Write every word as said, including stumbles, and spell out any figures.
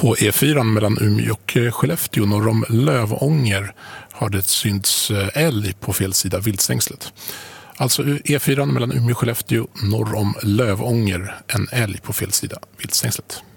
På E fyra mellan Umeå och Skellefteå norr om Lövånger har det synts älg på fel sida viltstängslet. Alltså E fyra mellan Umeå och Skellefteå norr om Lövånger, en älg på fel sida viltstängslet.